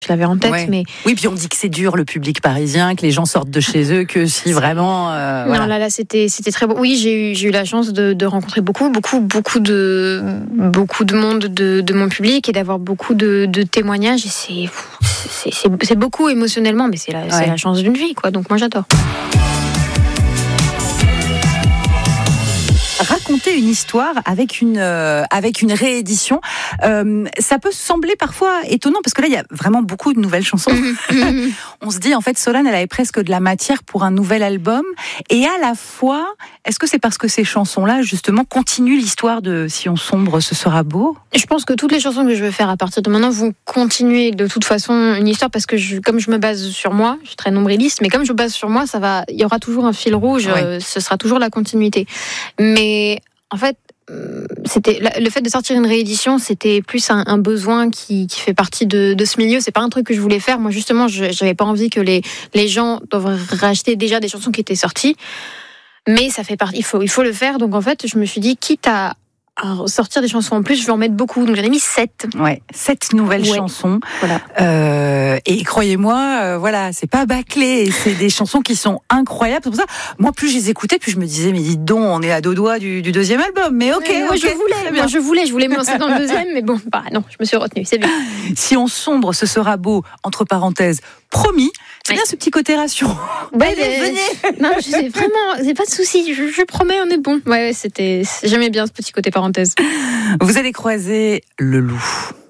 Je l'avais en tête, Ouais. mais... Oui, puis on dit que c'est dur, le public parisien, que les gens sortent de chez eux, que si vraiment... Non, voilà. là, c'était très beau. Oui, j'ai eu la chance de rencontrer beaucoup de monde de mon public et d'avoir beaucoup de témoignages. Et c'est beaucoup émotionnellement, mais c'est la chance d'une vie, quoi. Donc moi, j'adore. Raconter une histoire avec une réédition, ça peut sembler parfois étonnant parce que là il y a vraiment beaucoup de nouvelles chansons. On se dit en fait Solane elle avait presque de la matière pour un nouvel album et à la fois est-ce que c'est parce que ces chansons-là justement continuent l'histoire de Si on sombre ce sera beau? Je pense que toutes les chansons que je vais faire à partir de maintenant vont continuer de toute façon une histoire parce que comme je me base sur moi, je suis très nombriliste, mais comme je me base sur moi, il y aura toujours un fil rouge, ce sera toujours la continuité. Mais en fait, c'était le fait de sortir une réédition, c'était plus un besoin qui fait partie de ce milieu. C'est pas un truc que je voulais faire. Moi, justement, j'avais pas envie que les gens doivent racheter déjà des chansons qui étaient sorties. Mais ça fait partie. Il faut le faire. Donc en fait, je me suis dit, quitte à sortir des chansons en plus, je vais en mettre beaucoup. Donc j'en ai mis 7. Ouais, 7 nouvelles chansons. Voilà. Et croyez-moi, voilà, c'est pas bâclé. C'est des chansons qui sont incroyables. C'est pour ça, moi, plus je les écoutais, plus je me disais, mais dites donc, on est à deux doigts du deuxième album. Mais ok, moi, je voulais me lancer dans le deuxième, mais bon, non, je me suis retenue. C'est bien. Si on sombre, ce sera beau. Entre parenthèses, promis. C'est bien ce petit côté ration. Allez, venez. Non, c'est pas de souci. Je promets, on est bon. Ouais, j'aimais bien ce petit côté parenthèse. Vous allez croiser le loup.